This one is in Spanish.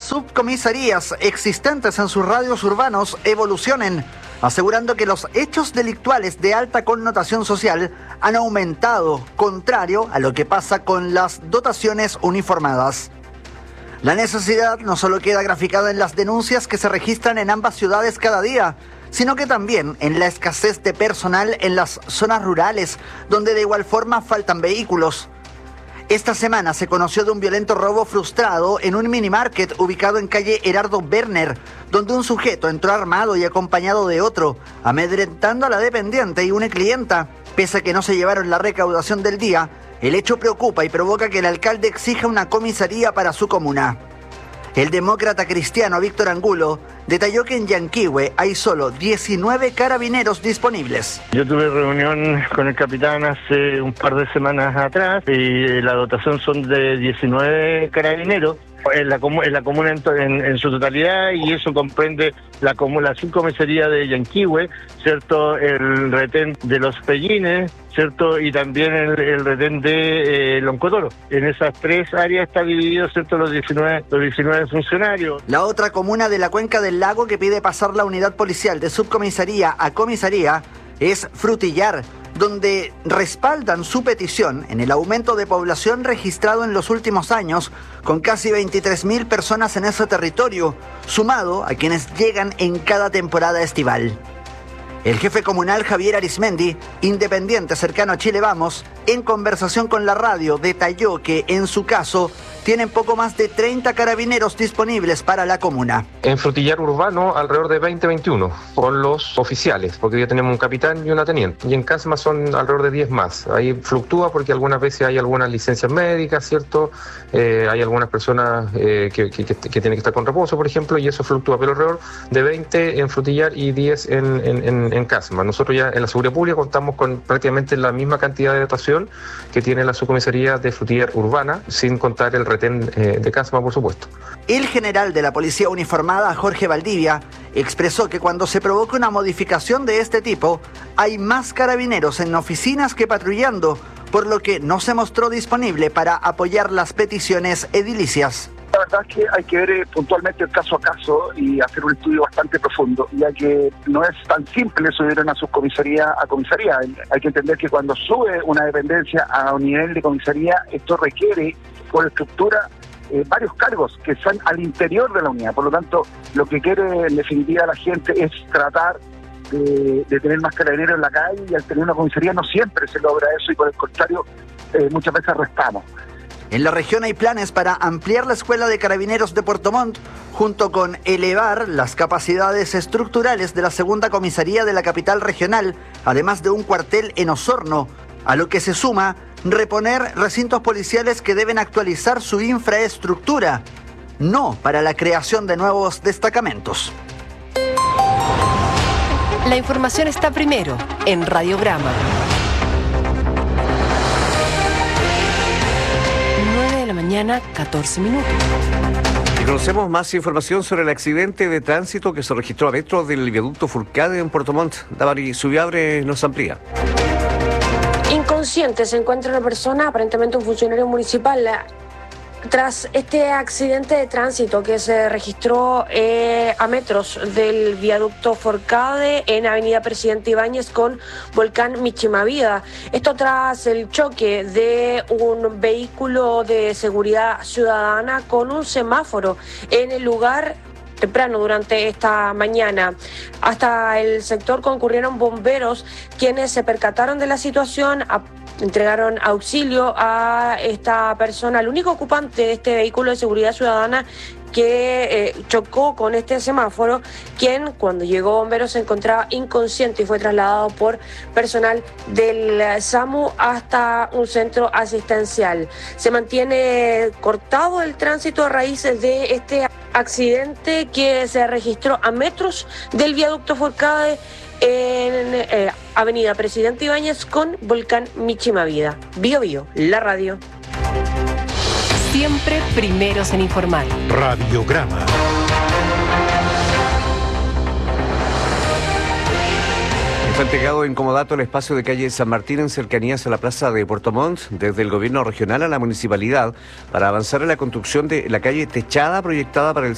subcomisarías existentes en sus radios urbanos evolucionen, asegurando que los hechos delictuales de alta connotación social han aumentado, contrario a lo que pasa con las dotaciones uniformadas. La necesidad no solo queda graficada en las denuncias que se registran en ambas ciudades cada día, sino que también en la escasez de personal en las zonas rurales, donde de igual forma faltan vehículos. Esta semana se conoció de un violento robo frustrado en un minimarket ubicado en calle Herardo Werner, donde un sujeto entró armado y acompañado de otro, amedrentando a la dependiente y una clienta. Pese a que no se llevaron la recaudación del día, el hecho preocupa y provoca que el alcalde exija una comisaría para su comuna. El demócrata cristiano Víctor Angulo detalló que en Yanquihue hay solo 19 carabineros disponibles. Yo tuve reunión con el capitán hace un par de semanas atrás y la dotación son de 19 carabineros en la comuna en su totalidad, y eso comprende la subcomisaría de Yanquihue, ¿cierto? El retén de Los Pellines, ¿cierto? Y también el retén de Loncotoro. En esas tres áreas está dividido, ¿cierto? Los 19 funcionarios. La otra comuna de la Cuenca del Lago que pide pasar la unidad policial de subcomisaría a comisaría es Frutillar, donde respaldan su petición en el aumento de población registrado en los últimos años, con casi 23.000 personas en ese territorio, sumado a quienes llegan en cada temporada estival. El jefe comunal Javier Arismendi, independiente cercano a Chile Vamos, en conversación con la radio detalló que en su caso tienen poco más de 30 carabineros disponibles para la comuna. En Frutillar Urbano alrededor de 20-21 con los oficiales, porque ya tenemos un capitán y una teniente. Y en Casma son alrededor de 10 más. Ahí fluctúa porque algunas veces hay algunas licencias médicas, ¿cierto? Hay algunas personas que tienen que estar con reposo, por ejemplo, y eso fluctúa. Pero alrededor de 20 en Frutillar y 10 en Casma. Nosotros ya en la seguridad pública contamos con prácticamente la misma cantidad de dotación que tiene la subcomisaría de Frutillar Urbana, sin contar el retén de Casma, por supuesto. El general de la Policía Uniformada, Jorge Valdivia, expresó que cuando se provoca una modificación de este tipo, hay más carabineros en oficinas que patrullando, por lo que no se mostró disponible para apoyar las peticiones edilicias. La verdad es que hay que ver puntualmente el caso a caso y hacer un estudio bastante profundo, ya que no es tan simple subir una subcomisaría a comisaría. Hay que entender que cuando sube una dependencia a un nivel de comisaría, esto requiere por estructura varios cargos que están al interior de la unidad. Por lo tanto, lo que quiere en definitiva la gente es tratar de tener más carabineros en la calle, y al tener una comisaría no siempre se logra eso, y por el contrario muchas veces restamos. En la región hay planes para ampliar la Escuela de Carabineros de Puerto Montt, junto con elevar las capacidades estructurales de la segunda comisaría de la capital regional, además de un cuartel en Osorno, a lo que se suma reponer recintos policiales que deben actualizar su infraestructura, no para la creación de nuevos destacamentos. La información está primero en Radiograma. 9 de la mañana, 14 minutos. Y conocemos más información sobre el accidente de tránsito que se registró a metros del viaducto Furcade en Puerto Montt. Damari Subiabre nos amplía. Inconsciente se encuentra una persona, aparentemente un funcionario municipal, tras este accidente de tránsito que se registró a metros del viaducto Forcade en Avenida Presidente Ibáñez con Volcán Michimavida. Esto tras el choque de un vehículo de seguridad ciudadana con un semáforo en el lugar temprano durante esta mañana. Hasta el sector concurrieron bomberos, quienes se percataron de la situación, entregaron auxilio a esta persona, el único ocupante de este vehículo de seguridad ciudadana que chocó con este semáforo, quien cuando llegó bomberos se encontraba inconsciente y fue trasladado por personal del SAMU hasta un centro asistencial. Se mantiene cortado el tránsito a raíz de este accidente que se registró a metros del viaducto Forcade en Avenida Presidente Ibáñez con Volcán Michimavida. Bio Bio, la radio. Siempre primeros en informar. Radiograma. Fue entregado en comodato el espacio de calle San Martín en cercanías a la plaza de Puerto Montt desde el gobierno regional a la municipalidad para avanzar en la construcción de la calle techada proyectada para el